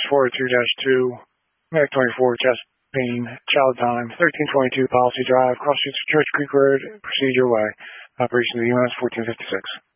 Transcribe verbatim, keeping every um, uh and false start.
four two two, Medic twenty-four, chest pain, child time, thirteen twenty-two, Policy Drive, Cross Streets, Church Creek Road, proceed your way. Operation of the U S fourteen fifty-six.